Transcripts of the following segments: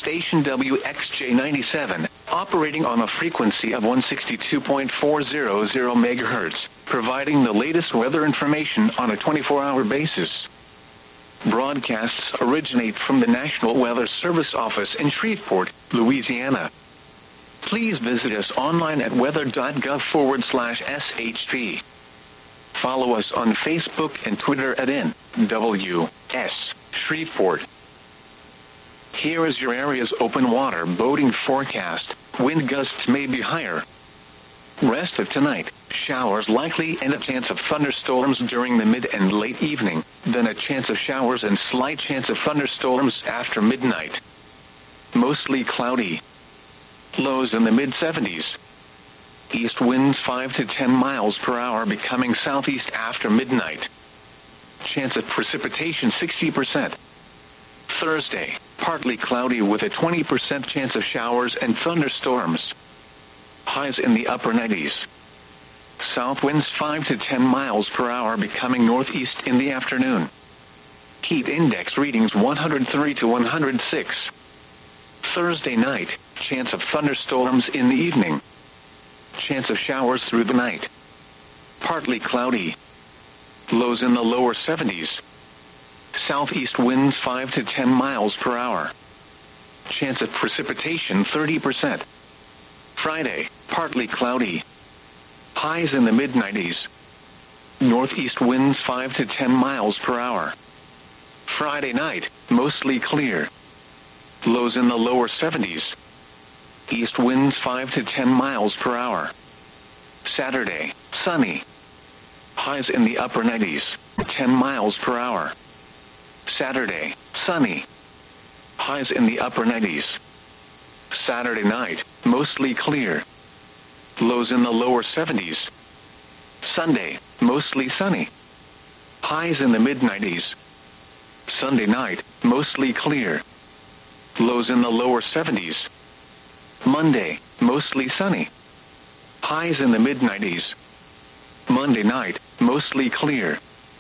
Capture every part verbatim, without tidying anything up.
station W X J ninety-seven, operating on a frequency of one sixty-two point four hundred megahertz, providing the latest weather information on a twenty-four hour basis. Broadcasts originate from the National Weather Service office in Shreveport, Louisiana. Please visit us online at weather.gov forward slash SHP. Follow us on Facebook and Twitter at N W S Shreveport. Here is your area's open water boating forecast. Wind gusts may be higher. Rest of tonight, showers likely and a chance of thunderstorms during the mid and late evening, then a chance of showers and slight chance of thunderstorms after midnight. Mostly cloudy. Lows in the mid seventies. East winds five to ten miles per hour becoming southeast after midnight. Chance of precipitation sixty percent. Thursday, partly cloudy with a twenty percent chance of showers and thunderstorms. Highs in the upper nineties. South winds five to ten miles per hour becoming northeast in the afternoon. Heat index readings one hundred three to one hundred six. Thursday night, chance of thunderstorms in the evening. Chance of showers through the night. Partly cloudy. Lows in the lower seventies. Southeast winds five to ten miles per hour. Chance of precipitation thirty percent. Friday, partly cloudy. Highs in the mid nineties. Northeast winds five to ten miles per hour. Friday night, mostly clear. Lows in the lower seventies. East winds five to ten miles per hour. Saturday, sunny. Highs in the upper nineties, ten miles per hour. Saturday, sunny. Highs in the upper nineties. Saturday night, mostly clear. Lows in the lower seventies. Sunday, mostly sunny. Highs in the mid nineties. Sunday night, mostly clear. Lows in the lower seventies. Monday, mostly sunny. Highs in the mid nineties. Monday night, mostly clear.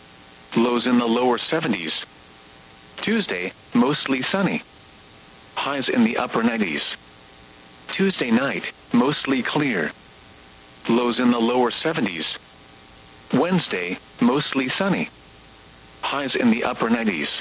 Lows in the lower seventies. Tuesday, mostly sunny. Highs in the upper nineties. Tuesday night, mostly clear. Lows in the lower seventies. Wednesday, mostly sunny. Highs in the upper nineties.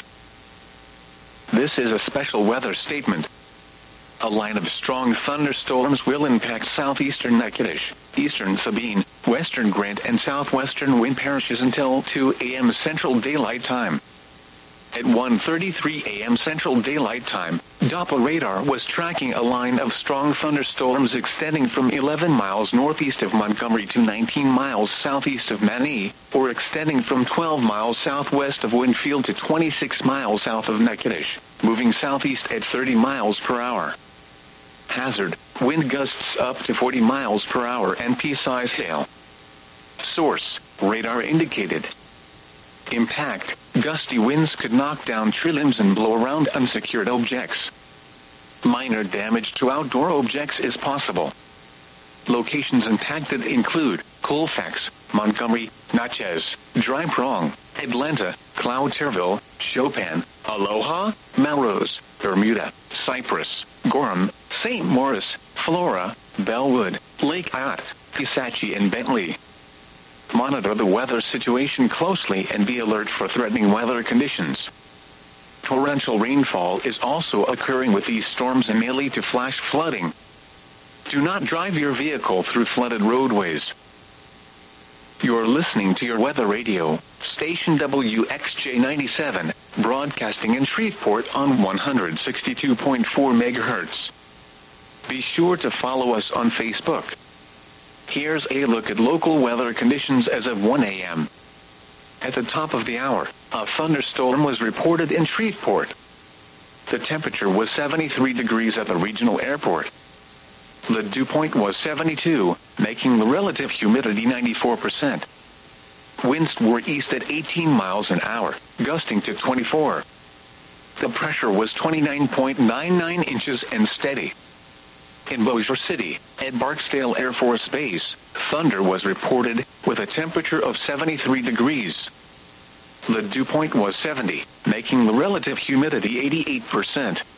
This is a special weather statement. A line of strong thunderstorms will impact southeastern Natchitoches, eastern Sabine, western Grant and southwestern Wynne parishes until two a m Central Daylight Time. At one thirty-three a m Central Daylight Time, Doppler radar was tracking a line of strong thunderstorms extending from eleven miles northeast of Montgomery to nineteen miles southeast of Manee, or extending from twelve miles southwest of Winfield to twenty-six miles south of Natchitoches, moving southeast at thirty miles per hour. Hazard, wind gusts up to forty miles per hour and pea-size hail. Source, radar indicated. Impact, gusty winds could knock down tree limbs and blow around unsecured objects. Minor damage to outdoor objects is possible. Locations impacted include Colfax, Montgomery, Natchez, Dry Prong, Atlanta, Cloudterville, Chopin, Aloha, Melrose, Bermuda, Cypress, Gorham, Saint Maurice, Flora, Bellwood, Lake Ott, Kisatchie and Bentley. Monitor the weather situation closely and be alert for threatening weather conditions. Torrential rainfall is also occurring with these storms and may lead to flash flooding. Do not drive your vehicle through flooded roadways. You're listening to your weather radio, station W X J ninety-seven, broadcasting in Shreveport on one sixty-two point four megahertz. Be sure to follow us on Facebook. Here's a look at local weather conditions as of one a m At the top of the hour, a thunderstorm was reported in Shreveport. The temperature was seventy-three degrees at the regional airport. The dew point was seventy-two, making the relative humidity ninety-four percent. Winds were east at eighteen miles an hour, gusting to twenty-four. The pressure was twenty-nine point nine nine inches and steady. In Bossier City, at Barksdale Air Force Base, thunder was reported, with a temperature of seventy-three degrees. The dew point was seventy, making the relative humidity eighty-eight percent.